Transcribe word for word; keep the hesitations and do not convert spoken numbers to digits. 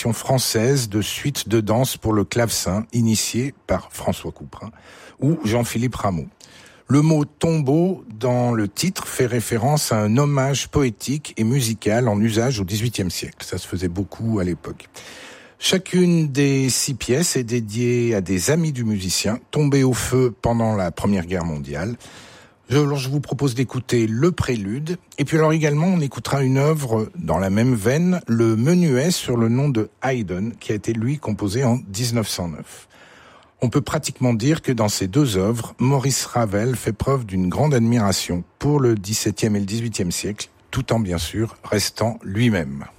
tradition française de suite de danse pour le clavecin initiée par François Couperin ou Jean-Philippe Rameau. Le mot tombeau dans le titre fait référence à un hommage poétique et musical en usage au dix-huitième siècle. Ça se faisait beaucoup à l'époque. Chacune des six pièces est dédiée à des amis du musicien tombés au feu pendant la Première Guerre mondiale. Je, alors je vous propose d'écouter le prélude. Et puis alors également, on écoutera une œuvre dans la même veine, le Menuet sur le nom de Haydn, qui a été lui composé en dix-neuf cent neuf. On peut pratiquement dire que dans ces deux œuvres, Maurice Ravel fait preuve d'une grande admiration pour le dix-septième et le dix-huitième siècle, tout en bien sûr restant lui-même.